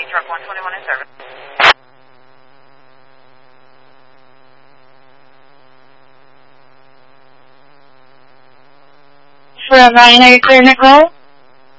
truck 121 in service. For Ryan, are you clear, Nicole?